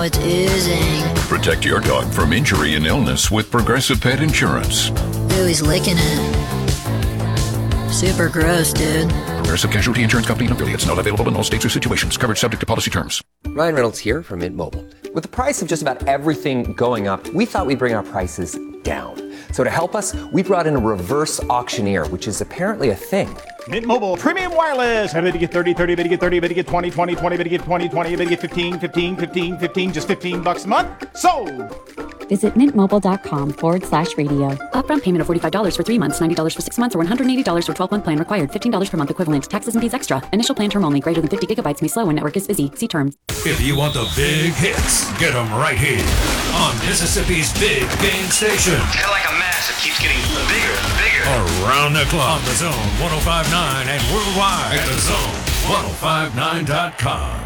it's oozing. Protect your dog from injury and illness with Progressive Pet Insurance. Ooh, he's licking it. Super gross, dude. Progressive Casualty Insurance Company and affiliates. Not available in all states or situations. Coverage subject to policy terms. Ryan Reynolds here from Mint Mobile. With the price of just about everything going up, we thought we'd bring our prices down. So to help us, we brought in a reverse auctioneer, which is apparently a thing. Mint Mobile Premium Wireless. How to get 30, 30, to get 30, to get 20, 20, 20, to get 20, 20, to get 15, 15, 15, 15, just $15 a month. Sold! Visit mintmobile.com/radio. Upfront payment of $45 for 3 months, $90 for 6 months, or $180 for 12-month plan required. $15 per month equivalent. Taxes and fees extra. Initial plan term only. Greater than 50 gigabytes may slow when network is busy. See terms. If you want the big hits, get them right here on Mississippi's Big Game Station. It's kind of like a mass. It keeps getting bigger and bigger. Around the clock. On the Zone 105.9 and worldwide at the Zone1059.com.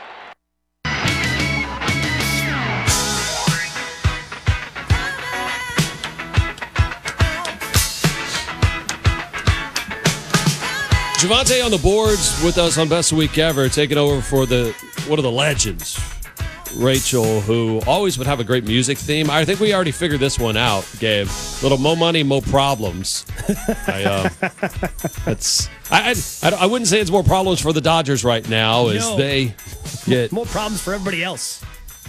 Javante on the boards with us on Best of Week Ever, taking over for one of the legends, Rachel, who always would have a great music theme. I think we already figured this one out, Gabe. Little Mo Money, Mo Problems. I wouldn't say it's more problems for the Dodgers right now as they get more problems for everybody else.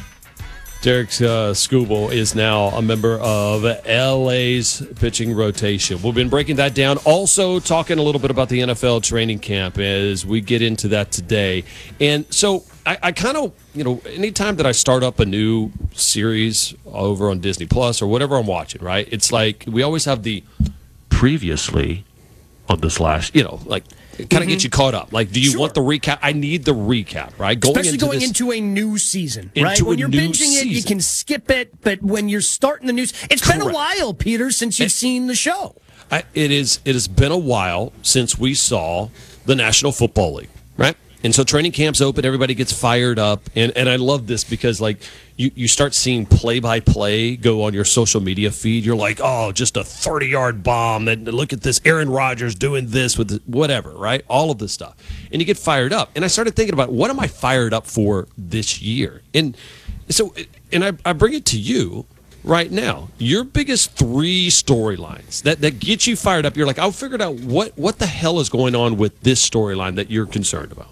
Derek Skubal is now a member of LA's pitching rotation. We've been breaking that down. Also talking a little bit about the NFL training camp as we get into that today. And so I kind of, anytime that I start up a new series over on Disney Plus or whatever I'm watching, right? It's like we always have the previously on this last, it kind of gets you caught up. Like, do you want the recap? I need the recap, right? Especially going into a new season, right? When you're binging it, you can skip it. But when you're starting the news, it's been a while, Peter, since you've seen the show. It has been a while since we saw the National Football League, right? And so training camp's open, everybody gets fired up, and I love this because you start seeing play-by-play go on your social media feed. You're like, oh, just a 30-yard bomb, and look at this, Aaron Rodgers doing this with whatever, right? All of this stuff. And you get fired up. And I started thinking about, what am I fired up for this year? And so, I bring it to you right now. Your biggest 3 storylines that get you fired up. You're like, I'll figure out what the hell is going on with this storyline that you're concerned about.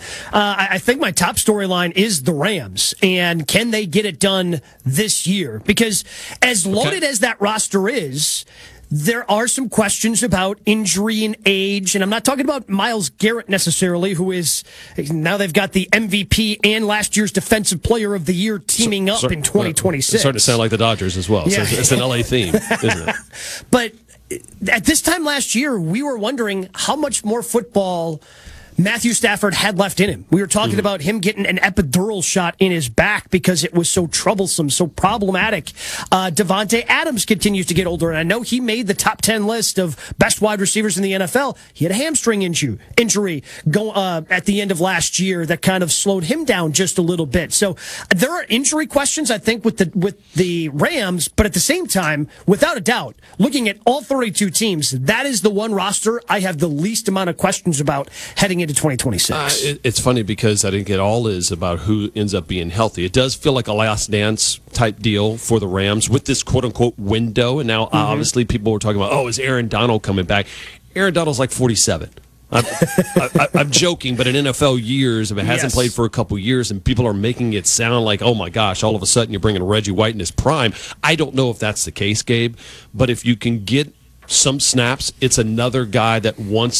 I think my top storyline is the Rams, and can they get it done this year? Because as loaded as that roster is, there are some questions about injury and age, and I'm not talking about Myles Garrett necessarily, who is now they've got the MVP and last year's Defensive Player of the Year teaming up in 2026. It's starting to sound like the Dodgers as well. Yeah. So it's an LA theme, isn't it? But at this time last year, we were wondering how much more football Matthew Stafford had left in him. We were talking about him getting an epidural shot in his back because it was so troublesome, so problematic. Davante Adams continues to get older, and I know he made the top 10 list of best wide receivers in the NFL. He had a hamstring injury at the end of last year that kind of slowed him down just a little bit. So there are injury questions, I think, with the Rams, but at the same time, without a doubt, looking at all 32 teams, that is the one roster I have the least amount of questions about heading into 2026. It's funny because I think it all is about who ends up being healthy. It does feel like a last dance type deal for the Rams with this quote unquote window. And now obviously people were talking about, is Aaron Donald coming back? Aaron Donald's like 47. I'm joking, but in NFL years, if it hasn't played for a couple years and people are making it sound like, oh my gosh, all of a sudden you're bringing Reggie White in his prime. I don't know if that's the case, Gabe, but if you can get some snaps, it's another guy that wants